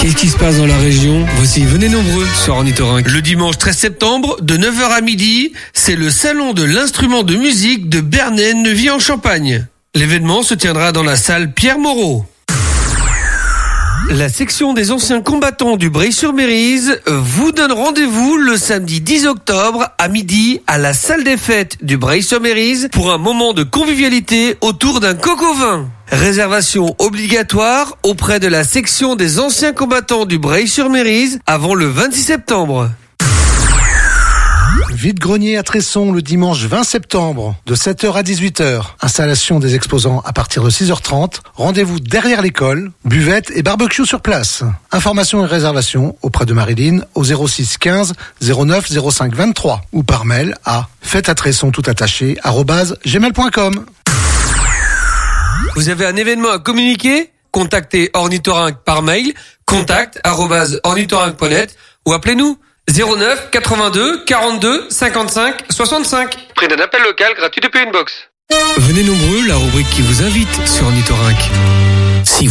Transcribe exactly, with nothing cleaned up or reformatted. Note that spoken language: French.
Qu'est-ce qui se passe dans la région? Voici, venez nombreux sur Ornithorynque. Le dimanche treize septembre, de neuf heures à midi, c'est le salon de l'instrument de musique de Bernay-Neuvy en Champagne. L'événement se tiendra dans la salle Pierre Moreau. La section des anciens combattants du Breil-sur-Mérise vous donne rendez-vous le samedi dix octobre à midi à la salle des fêtes du Breil-sur-Mérise pour un moment de convivialité autour d'un coq au vin. Réservation obligatoire auprès de la section des anciens combattants du Breil-sur-Mérise avant le vingt-six septembre. Vide-grenier à Tresson le dimanche vingt septembre de sept heures à dix-huit heures. Installation des exposants à partir de six heures trente. Rendez-vous derrière l'école, buvette et barbecue sur place. Informations et réservations auprès de Marilyn au zéro six quinze zéro neuf zéro cinq vingt-trois ou par mail à fêteatresson tout attaché arobase gmail point com. Vous avez un événement à communiquer? Contactez Ornithorynque par mail contact arobase ornithorynque point net ou appelez-nous zéro neuf quatre-vingt-deux quarante-deux cinquante-cinq soixante-cinq. Prix d'un appel local gratuit depuis une box. Venez nombreux, la rubrique qui vous invite sur Ornithorynque.